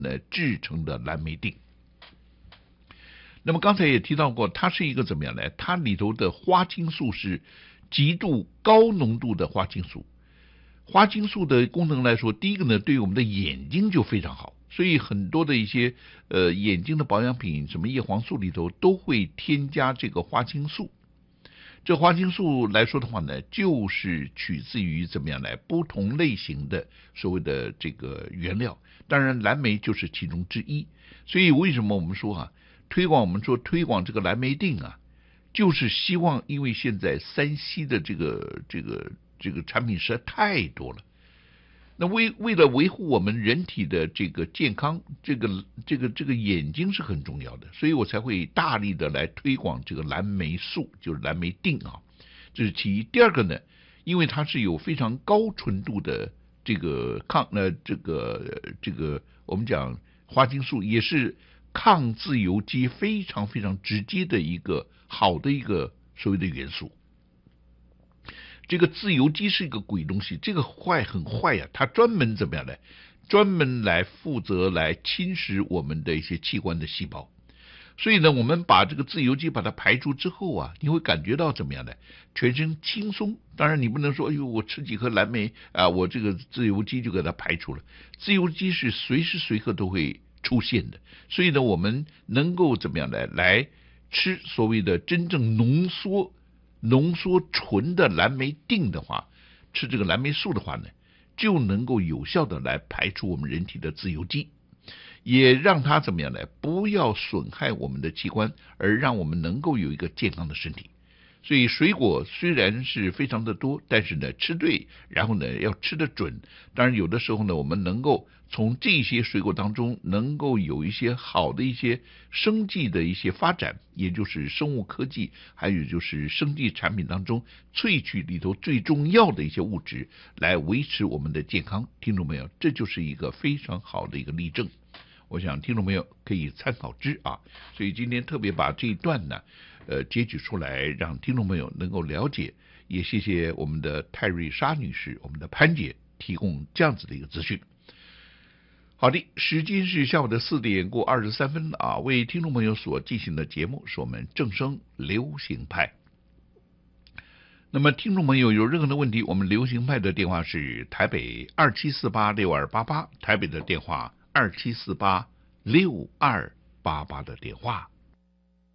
制成的蓝莓锭。那么刚才也提到过，它是一个怎么样呢？它里头的花青素是极度高浓度的花青素。花青素的功能来说，第一个呢，对于我们的眼睛就非常好，所以很多的一些眼睛的保养品，什么叶黄素里头都会添加这个花青素。这花青素来说的话呢，就是取自于怎么样来不同类型的所谓的这个原料，当然蓝莓就是其中之一。所以为什么我们说推广这个蓝莓锭就是希望，因为现在3C 的这个产品实在太多了。那为了维护我们人体的这个健康，这个眼睛是很重要的，所以我才会大力的来推广这个蓝莓素，就是蓝莓锭这是其一。第二个呢，因为它是有非常高纯度的这个我们讲花青素，也是抗自由基非常非常直接的一个好的一个所谓的元素。这个自由基是一个鬼东西，这个很坏它专门怎么样呢？专门来负责来侵蚀我们的一些器官的细胞。所以呢，我们把这个自由基把它排除之后你会感觉到怎么样呢？全身轻松。当然你不能说哎呦我吃几颗蓝莓我这个自由基就给它排除了。自由基是随时随刻都会出现的。所以呢，我们能够怎么样呢？来吃所谓的真正浓缩纯的蓝莓锭的话，吃这个蓝莓素的话呢，就能够有效的来排除我们人体的自由基，也让它怎么样呢？不要损害我们的器官，而让我们能够有一个健康的身体。所以水果虽然是非常的多，但是呢吃对，然后呢要吃得准。当然有的时候呢，我们能够从这些水果当中能够有一些好的一些生技的一些发展，也就是生物科技，还有就是生技产品当中萃取里头最重要的一些物质，来维持我们的健康。听众朋友，这就是一个非常好的一个例证。我想听众朋友可以参考之所以今天特别把这一段呢截取出来，让听众朋友能够了解。也谢谢我们的泰瑞莎女士，我们的潘姐提供这样子的一个资讯。好的，时间是下午的4点过23分为听众朋友所进行的节目是我们正声流行派。那么听众朋友有任何的问题，我们流行派的电话是台北27486288，台北的电话27486288的电话。